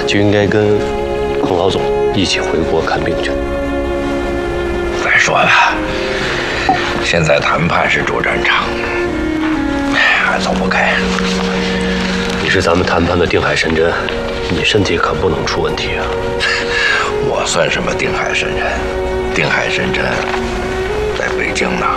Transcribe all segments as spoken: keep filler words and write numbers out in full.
就应该跟孔老总一起回国看病去。 再说了，现在谈判是主战场，还走不开。 你是咱们谈判的定海神针，你身体可不能出问题啊！ 我算什么定海神针？定海神针在北京呢。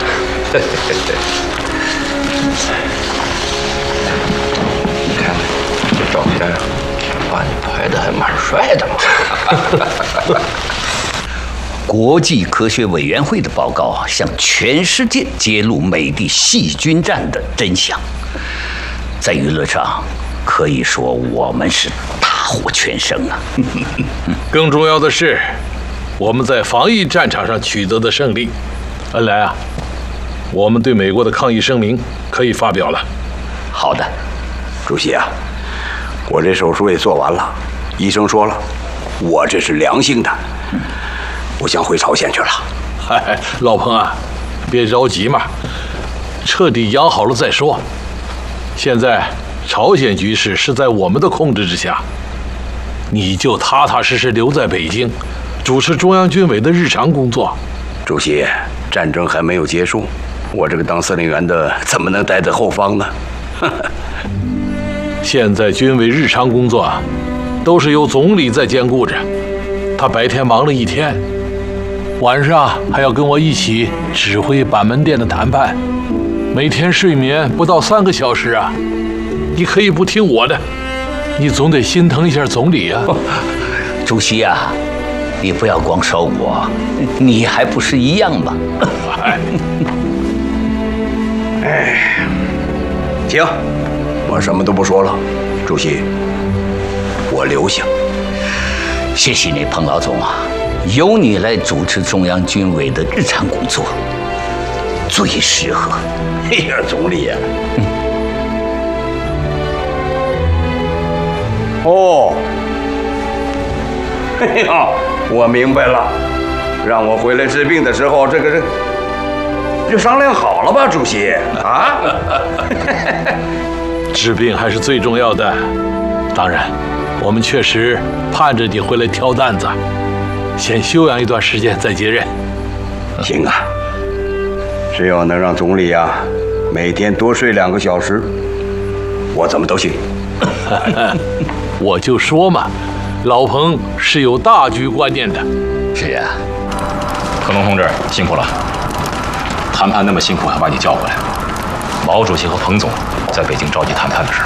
你看这照片，把你拍的还蛮帅的嘛。 国际科学委员会的报告向全世界揭露美帝细菌战的真相，在娱乐上可以说我们是大获全胜啊！ 更重要的是，我们在防疫战场上取得的胜利。恩来啊，我们对美国的抗议声明可以发表了。 好的， 主席啊，我这手术也做完了，医生说了，我这是良性的，我想回朝鲜去了。 嗨，老彭啊，别着急嘛，彻底养好了再说。现在朝鲜局势是在我们的控制之下，你就踏踏实实留在北京，主持中央军委的日常工作。 主席，战争还没有结束，我这个当司令员的怎么能待在后方呢？ 现在军委日常工作啊，都是由总理在兼顾着，他白天忙了一天，晚上还要跟我一起指挥板门店的谈判，每天睡眠不到三个小时啊！你可以不听我的，你总得心疼一下总理啊！ 主席啊，你不要光说我，你还不是一样吗？ 哎，行，我什么都不说了。主席，我留下。 谢谢你，彭老总啊，由你来主持中央军委的日常工作，最适合。 哎呀，总理呀、啊，嗯。哦，哎呀，我明白了，让我回来治病的时候，这个这就商量好了吧，主席啊？ 治病还是最重要的，当然，我们确实盼着你回来挑担子，先休养一段时间再接任。 行啊，只要能让总理啊每天多睡两个小时，我怎么都行。 我就说嘛，老彭是有大局观念的。 是啊， 克隆同志辛苦了，谈判那么辛苦，还把你叫回来。毛主席和彭总在北京召集谈判的事，